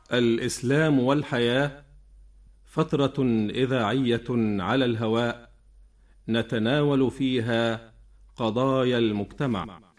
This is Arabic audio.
الإسلام والحياة، فترة إذاعية على الهواء نتناول فيها قضايا المجتمع.